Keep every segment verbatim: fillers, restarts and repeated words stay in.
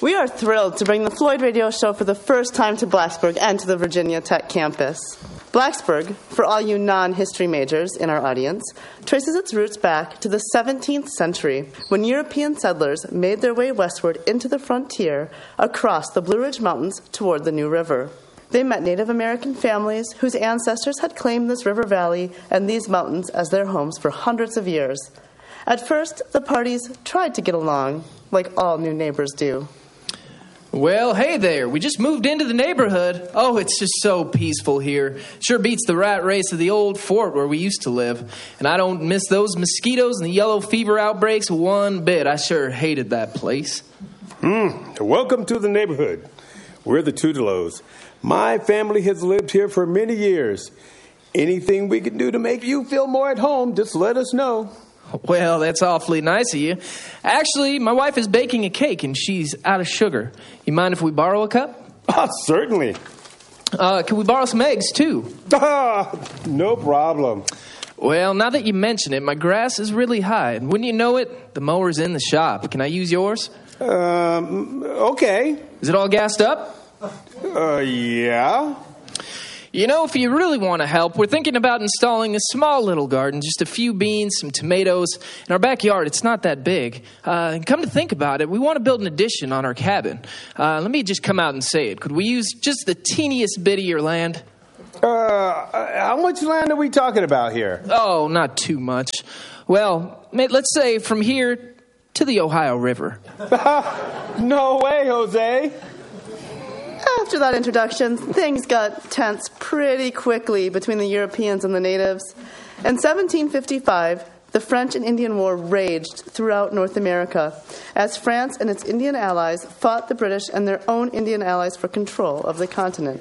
We are thrilled to bring the Floyd Radio Show for the first time to Blacksburg and to the Virginia Tech campus. Blacksburg, for all you non-history majors in our audience, traces its roots back to the seventeenth century when European settlers made their way westward into the frontier across the Blue Ridge Mountains toward the New River. They met Native American families whose ancestors had claimed this river valley and these mountains as their homes for hundreds of years. At first, the parties tried to get along, like all new neighbors do. Well, hey there. We just moved into the neighborhood. Oh, it's just so peaceful here. Sure beats the rat race of the old fort where we used to live. And I don't miss those mosquitoes and the yellow fever outbreaks one bit. I sure hated that place. Mm, welcome to the neighborhood. We're the Tutelos. My family has lived here for many years. Anything we can do to make you feel more at home, just let us know. Well, that's awfully nice of you. Actually, my wife is baking a cake, and she's out of sugar. You mind if we borrow a cup? Oh, certainly. Uh, can we borrow some eggs, too? Ah, no problem. Well, now that you mention it, my grass is really high. And wouldn't you know it, the mower's in the shop. Can I use yours? Um, okay. Is it all gassed up? Uh, yeah. You know, if you really want to help, we're thinking about installing a small little garden, just a few beans, some tomatoes. In our backyard, it's not that big. Uh, and come to think about it, we want to build an addition on our cabin. Uh, let me just come out and say it. Could we use just the teeniest bit of your land? Uh, how much land are we talking about here? Oh, not too much. Well, let's say from here to the Ohio River. No way, Jose. After that introduction, things got tense pretty quickly between the Europeans and the natives. In seventeen fifty-five, the French and Indian War raged throughout North America as France and its Indian allies fought the British and their own Indian allies for control of the continent.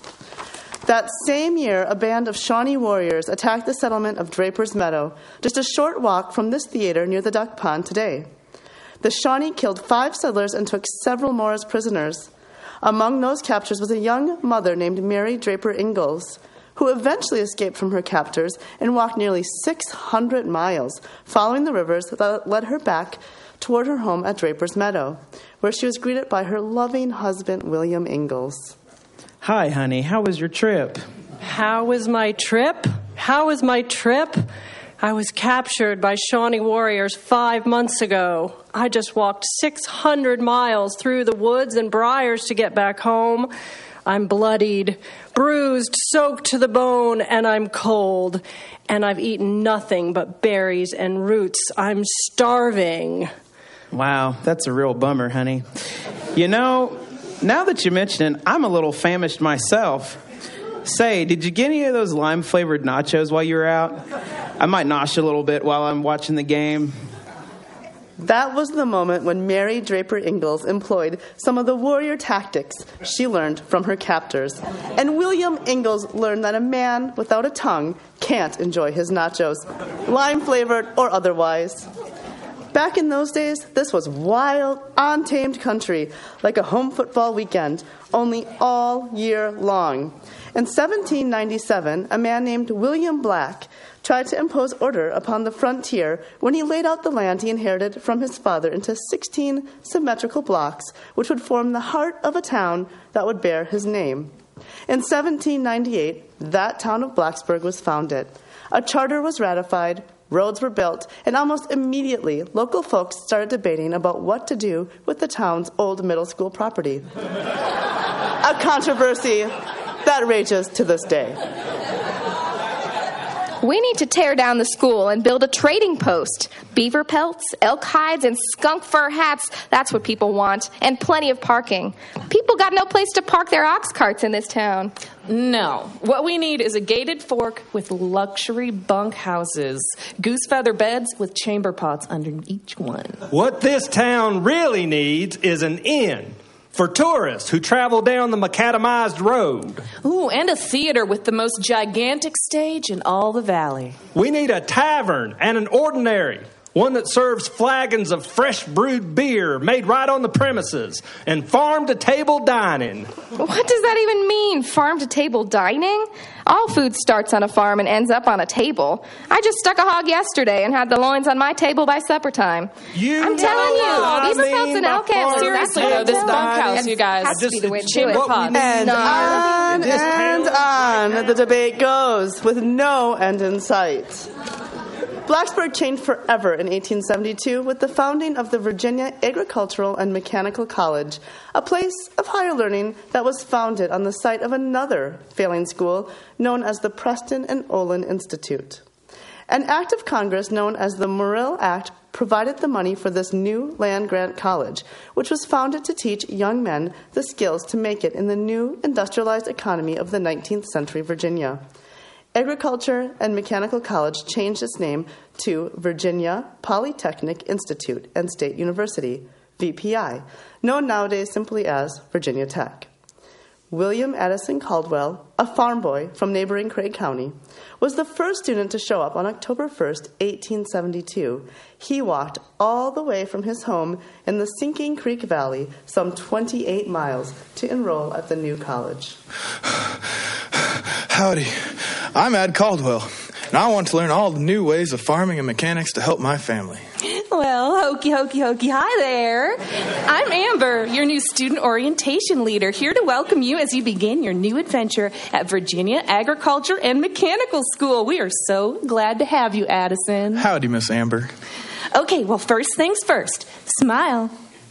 That same year, a band of Shawnee warriors attacked the settlement of Draper's Meadow, just a short walk from this theater near the Duck Pond today. The Shawnee killed five settlers and took several more as prisoners. Among those captures was a young mother named Mary Draper Ingalls, who eventually escaped from her captors and walked nearly six hundred miles, following the rivers that led her back toward her home at Draper's Meadow, where she was greeted by her loving husband, William Ingalls. Hi, honey. How was your trip? How was my trip? How was my trip? I was captured by Shawnee warriors five months ago. I just walked six hundred miles through the woods and briars to get back home. I'm bloodied, bruised, soaked to the bone, and I'm cold. And I've eaten nothing but berries and roots. I'm starving. Wow, that's a real bummer, honey. You know, now that you mention it, I'm a little famished myself. Say, did you get any of those lime-flavored nachos while you were out? I might nosh a little bit while I'm watching the game. That was the moment when Mary Draper Ingalls employed some of the warrior tactics she learned from her captors. And William Ingalls learned that a man without a tongue can't enjoy his nachos, lime-flavored or otherwise. Back in those days, this was wild, untamed country, like a home football weekend, only all year long. In seventeen ninety-seven, a man named William Black tried to impose order upon the frontier when he laid out the land he inherited from his father into sixteen symmetrical blocks, which would form the heart of a town that would bear his name. In seventeen ninety-eight, that town of Blacksburg was founded. A charter was ratified, roads were built, and almost immediately, local folks started debating about what to do with the town's old middle school property. A controversy that rages to this day. We need to tear down the school and build a trading post. Beaver pelts, elk hides, and skunk fur hats, that's what people want. And plenty of parking. People got no place to park their ox carts in this town. No. What we need is a gated fork with luxury bunk houses. Goose feather beds with chamber pots under each one. What this town really needs is an inn for tourists who travel down the macadamized road. Ooh, and a theater with the most gigantic stage in all the valley. We need a tavern and an ordinary One that serves flagons of fresh brewed beer made right on the premises and farm-to-table dining. What does that even mean, farm-to-table dining? All food starts on a farm and ends up on a table. I just stuck a hog yesterday and had the loins on my table by supper time. You I'm telling you, Beaver Pelts and elk antlers. Seriously, though, this bunkhouse, you guys. Has to be the way to do Chamber it. pots. And No. on and on the debate goes with no end in sight. Blacksburg changed forever in eighteen seventy-two with the founding of the Virginia Agricultural and Mechanical College, a place of higher learning that was founded on the site of another failing school known as the Preston and Olin Institute. An act of Congress known as the Morrill Act provided the money for this new land-grant college, which was founded to teach young men the skills to make it in the new industrialized economy of the nineteenth century Virginia. Agriculture and Mechanical College changed its name to Virginia Polytechnic Institute and State University, V P I, known nowadays simply as Virginia Tech. William Addison Caldwell, a farm boy from neighboring Craig County, was the first student to show up on October first, eighteen seventy-two. He walked all the way from his home in the Sinking Creek Valley, some twenty-eight miles, to enroll at the new college. Howdy, I'm Ad Caldwell, and I want to learn all the new ways of farming and mechanics to help my family. Well, hokey, hokey, hokey, hi there. I'm Amber, your new student orientation leader, here to welcome you as you begin your new adventure at Virginia Agriculture and Mechanical School. We are so glad to have you, Addison. Howdy, Miss Amber. Okay, well, first things first. Smile.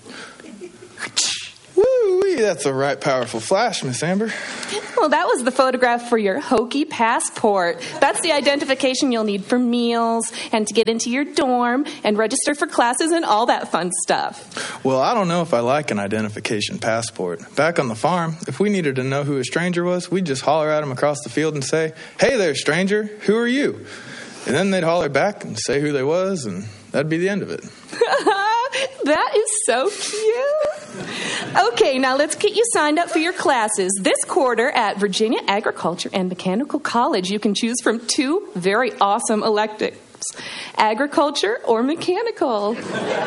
Woo-wee, that's a right powerful flash, Miss Amber. Well, that was the photograph for your hokey passport. That's the identification you'll need for meals and to get into your dorm and register for classes and all that fun stuff. Well, I don't know if I like an identification passport. Back on the farm, if we needed to know who a stranger was, we'd just holler at him across the field and say, "Hey there, stranger, who are you?" And then they'd holler back and say who they was, and that'd be the end of it. That is so cute. Okay, now let's get you signed up for your classes. This quarter at Virginia Agriculture and Mechanical College, you can choose from two very awesome electives, agriculture or mechanical.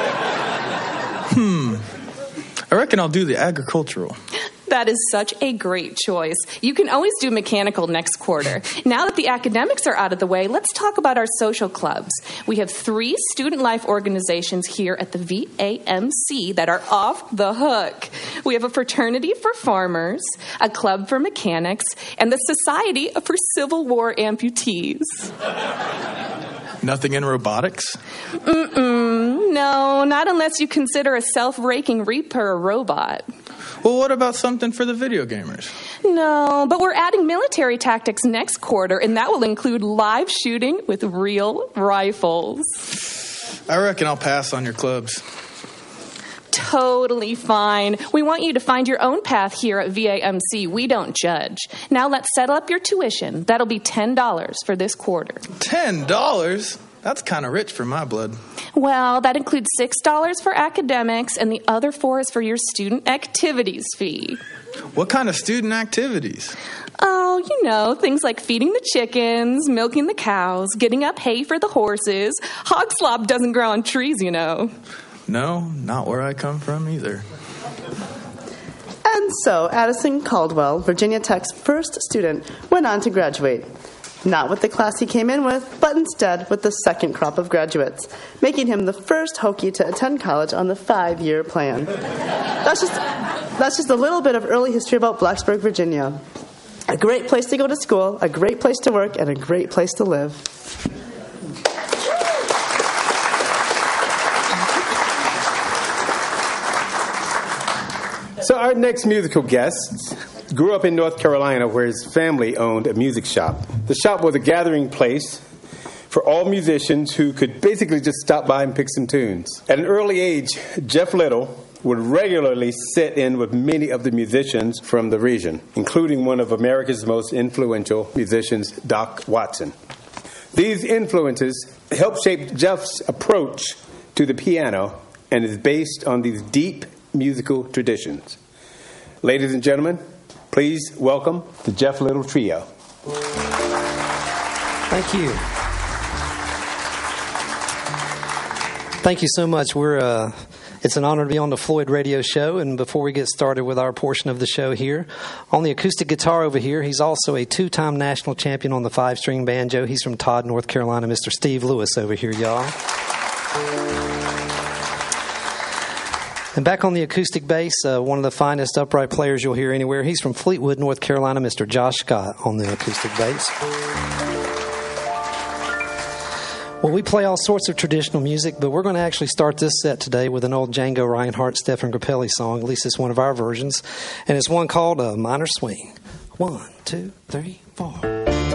Hmm. I reckon I'll do the agricultural. That is such a great choice. You can always do mechanical next quarter. Now that the academics are out of the way, let's talk about our social clubs. We have three student life organizations here at the V A M C that are off the hook. We have a fraternity for farmers, a club for mechanics, and the Society for Civil War Amputees. Nothing in robotics? Mm-mm. No, not unless you consider a self-raking reaper a robot. Well, what about something for the video gamers? No, but we're adding military tactics next quarter, and that will include live shooting with real rifles. I reckon I'll pass on your clubs. Totally fine. We want you to find your own path here at V A M C. We don't judge. Now let's settle up your tuition. That'll be ten dollars for this quarter. ten dollars? That's kind of rich for my blood. Well, that includes six dollars for academics, and the other four is for your student activities fee. What kind of student activities? Oh, you know, things like feeding the chickens, milking the cows, getting up hay for the horses. Hog slop doesn't grow on trees, you know. No, not where I come from either. And so, Addison Caldwell, Virginia Tech's first student, went on to graduate. Not with the class he came in with, but instead with the second crop of graduates, making him the first Hokie to attend college on the five-year plan. That's just, that's just a little bit of early history about Blacksburg, Virginia. A great place to go to school, a great place to work, and a great place to live. So our next musical guest grew up in North Carolina where his family owned a music shop. The shop was a gathering place for all musicians who could basically just stop by and pick some tunes. At an early age, Jeff Little would regularly sit in with many of the musicians from the region, including one of America's most influential musicians, Doc Watson. These influences helped shape Jeff's approach to the piano and is based on these deep musical traditions. Ladies and gentlemen, please welcome the Jeff Little Trio. Thank you. Thank you so much. We're uh, it's an honor to be on the Floyd Radio Show. And before we get started with our portion of the show here, on the acoustic guitar over here, he's also a two-time national champion on the five-string banjo. He's from Todd, North Carolina, Mister Steve Lewis over here, y'all. And back on the acoustic bass, uh, one of the finest upright players you'll hear anywhere. He's from Fleetwood, North Carolina, Mister Josh Scott on the acoustic bass. Well, we play all sorts of traditional music, but we're going to actually start this set today with an old Django Reinhardt, Stefan Grappelli song. At least it's one of our versions. And it's one called uh, Minor Swing. One, two, three, four.